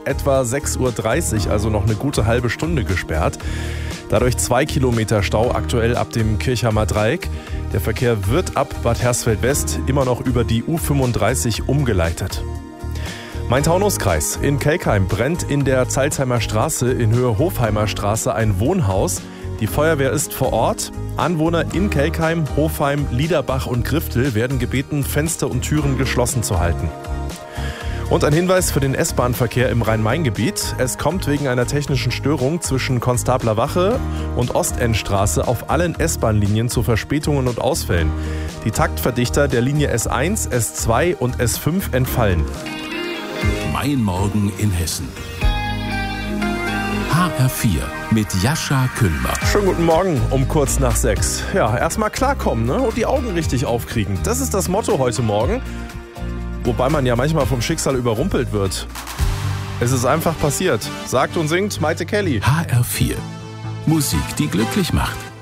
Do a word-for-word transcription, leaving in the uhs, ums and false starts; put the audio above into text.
etwa sechs Uhr dreißig, also noch eine gute halbe Stunde gesperrt. Dadurch zwei Kilometer Stau aktuell ab dem Kirchheimer Dreieck. Der Verkehr wird ab Bad Hersfeld-West immer noch über die U fünfunddreißig umgeleitet. Main-Taunus-Kreis. In Kelkheim brennt in der Zalzheimer Straße in Höhe Hofheimer Straße ein Wohnhaus. Die Feuerwehr ist vor Ort. Anwohner in Kelkheim, Hofheim, Liederbach und Griftel werden gebeten, Fenster und Türen geschlossen zu halten. Und ein Hinweis für den S-Bahn-Verkehr im Rhein-Main-Gebiet. Es kommt wegen einer technischen Störung zwischen Konstabler Wache und Ostendstraße auf allen S-Bahn-Linien zu Verspätungen und Ausfällen. Die Taktverdichter der Linie S eins, S zwei und S fünf entfallen. Mein Morgen in Hessen. H R vier mit Jascha Küllmer. Schönen guten Morgen um kurz nach sechs. Ja, erstmal klarkommen, ne? Und die Augen richtig aufkriegen. Das ist das Motto heute Morgen. Wobei man ja manchmal vom Schicksal überrumpelt wird. Es ist einfach passiert. Sagt und singt Maite Kelly. H R vier. Musik, die glücklich macht.